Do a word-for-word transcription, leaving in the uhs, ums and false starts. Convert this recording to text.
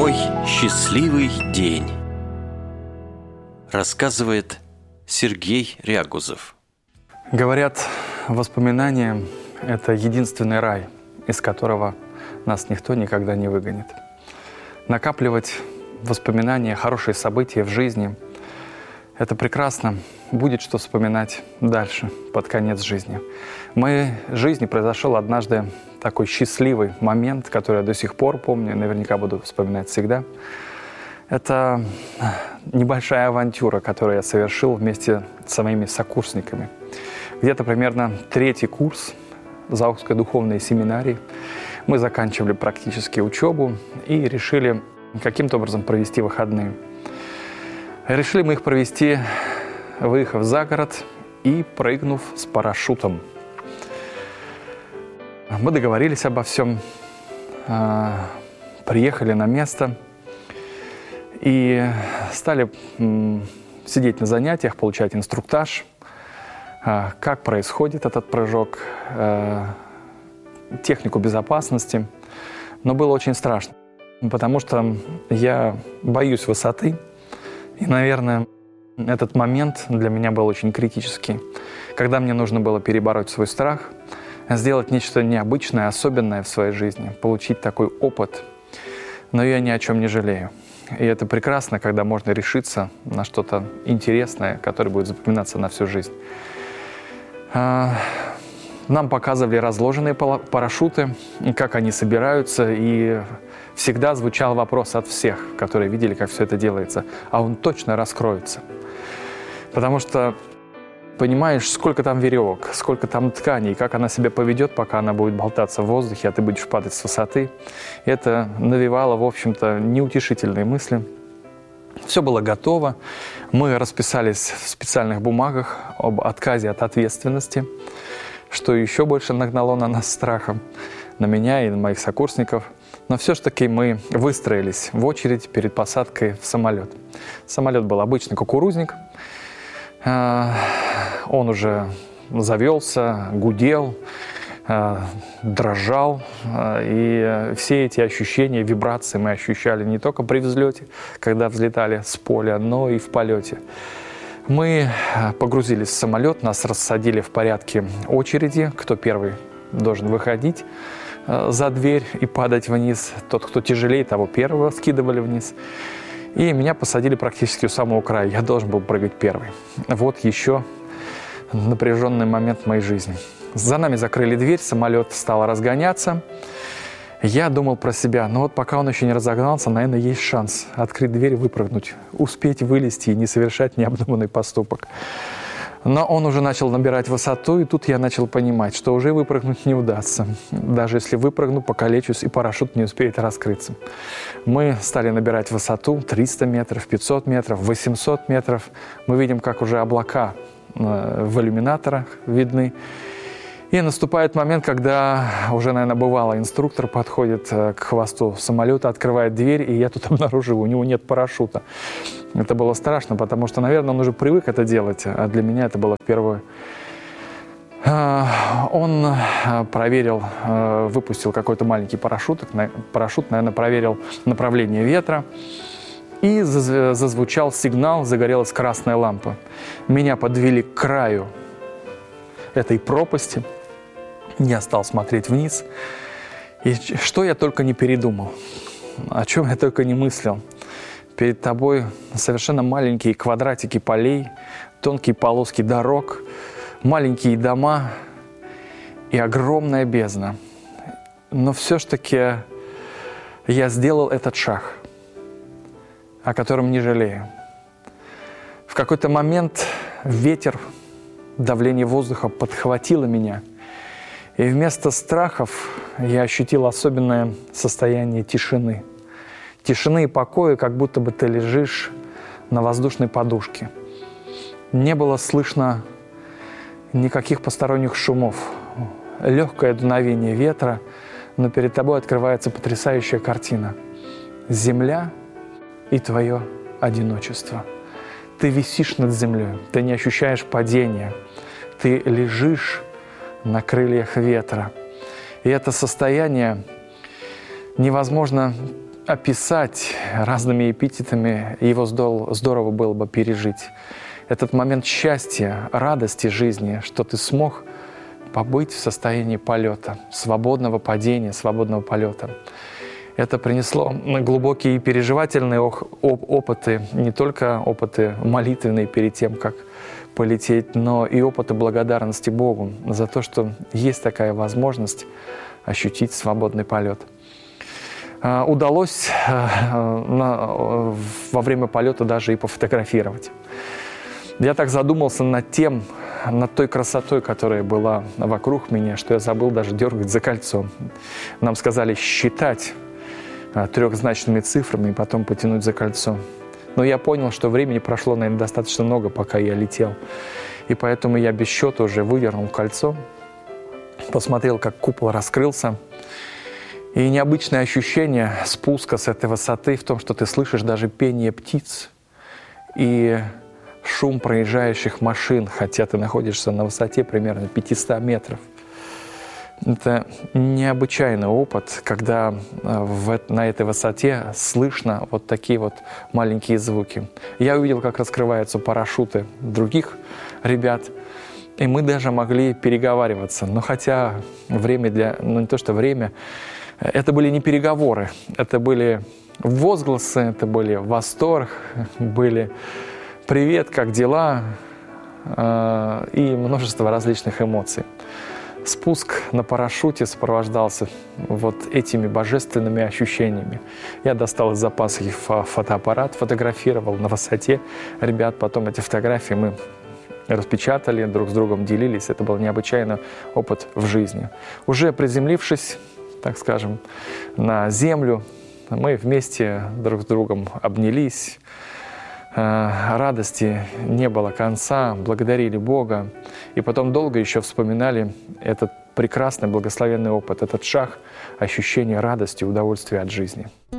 Мой счастливый день. Рассказывает Сергей Рягузов. Говорят, воспоминания – это единственный рай, из которого нас никто никогда не выгонит. Накапливать воспоминания, хорошие события в жизни – это прекрасно. Будет что вспоминать дальше, под конец жизни. В моей жизни произошел однажды такой счастливый момент, который я до сих пор помню, наверняка буду вспоминать всегда. Это небольшая авантюра, которую я совершил вместе с моими сокурсниками. Где-то примерно третий курс Заокской духовной семинарии. Мы заканчивали практически учебу и решили каким-то образом провести выходные. Решили мы их провести, выехав за город и прыгнув с парашютом. Мы договорились обо всем, приехали на место и стали сидеть на занятиях, получать инструктаж, как происходит этот прыжок, технику безопасности. Но было очень страшно, потому что я боюсь высоты. И, наверное, этот момент для меня был очень критический, когда мне нужно было перебороть свой страх, сделать нечто необычное, особенное в своей жизни, получить такой опыт. Но я ни о чем не жалею. И это прекрасно, когда можно решиться на что-то интересное, которое будет запоминаться на всю жизнь. Нам показывали разложенные парашюты, и как они собираются, и всегда звучал вопрос от всех, которые видели, как все это делается: а он точно раскроется? Потому что понимаешь, сколько там веревок, сколько там тканей, как она себя поведет, пока она будет болтаться в воздухе, а ты будешь падать с высоты. И это навевало, в общем-то, неутешительные мысли. Все было готово. Мы расписались в специальных бумагах об отказе от ответственности, что еще больше нагнало на нас страхом, на меня и на моих сокурсников. Но все-таки мы выстроились в очередь перед посадкой в самолет. Самолет был обычный кукурузник. Он уже завелся, гудел, дрожал. И все эти ощущения, вибрации мы ощущали не только при взлете, когда взлетали с поля, но и в полете. Мы погрузились в самолет, нас рассадили в порядке очереди, кто первый должен выходить за дверь и падать вниз. Тот, кто тяжелее, того первого скидывали вниз. И меня посадили практически у самого края. Я должен был прыгать первый. Вот еще напряженный момент в моей жизни. За нами закрыли дверь, самолет стал разгоняться. Я думал про себя, ну вот пока он еще не разогнался, наверное, есть шанс открыть дверь, выпрыгнуть, успеть вылезти и не совершать необдуманный поступок. Но он уже начал набирать высоту, и тут я начал понимать, что уже выпрыгнуть не удастся. Даже если выпрыгну, покалечусь, и парашют не успеет раскрыться. Мы стали набирать высоту триста метров, пятьсот метров, восемьсот метров. Мы видим, как уже облака в иллюминаторах видны. И наступает момент, когда уже, наверное, бывало, инструктор подходит к хвосту самолета, открывает дверь, и я тут обнаружил, у него нет парашюта. Это было страшно, потому что, наверное, он уже привык это делать, а для меня это было впервые. Он проверил, выпустил какой-то маленький парашют, парашют, наверное, проверил направление ветра, и зазвучал сигнал, загорелась красная лампа. Меня подвели к краю этой пропасти. Я стал смотреть вниз, и что я только не передумал, о чем я только не мыслил. Перед тобой совершенно маленькие квадратики полей, тонкие полоски дорог, маленькие дома и огромная бездна. Но все-таки я сделал этот шаг, о котором не жалею. В какой-то момент ветер, давление воздуха подхватило меня, и вместо страхов я ощутил особенное состояние тишины. Тишины и покоя, как будто бы ты лежишь на воздушной подушке. Не было слышно никаких посторонних шумов. Легкое дуновение ветра, но перед тобой открывается потрясающая картина. Земля и твое одиночество. Ты висишь над землей, ты не ощущаешь падения. Ты лежишь на крыльях ветра. И это состояние невозможно описать разными эпитетами, его здорово было бы пережить. Этот момент счастья, радости жизни, что ты смог побыть в состоянии полета, свободного падения, свободного полета. Это принесло глубокие переживательные опыты, не только опыты молитвенные перед тем, как полететь, но и опыты благодарности Богу за то, что есть такая возможность ощутить свободный полет. Удалось во время полета даже и пофотографировать. Я так задумался над тем, над той красотой, которая была вокруг меня, что я забыл даже дергать за кольцо. Нам сказали считать трехзначными цифрами и потом потянуть за кольцо. Но я понял, что времени прошло, наверное, достаточно много, пока я летел. И поэтому я без счета уже выдернул кольцо, посмотрел, как купол раскрылся. И необычное ощущение спуска с этой высоты в том, что ты слышишь даже пение птиц и шум проезжающих машин, хотя ты находишься на высоте примерно пятьсот метров. Это необычайный опыт, когда в, на этой высоте слышно вот такие вот маленькие звуки. Я увидел, как раскрываются парашюты других ребят, и мы даже могли переговариваться. Но хотя время для... Ну не то, что время, это были не переговоры, это были возгласы, это были восторг, были «Привет, как дела?» и множество различных эмоций. Спуск на парашюте сопровождался вот этими божественными ощущениями. Я достал из запаса фотоаппарат, фотографировал на высоте ребят. Потом эти фотографии мы распечатали, друг с другом делились. Это был необычайный опыт в жизни. Уже приземлившись, так скажем, на землю, мы вместе друг с другом обнялись. Радости не было конца, благодарили Бога. И потом долго еще вспоминали этот прекрасный, благословенный опыт, этот шаг ощущения радости и удовольствия от жизни.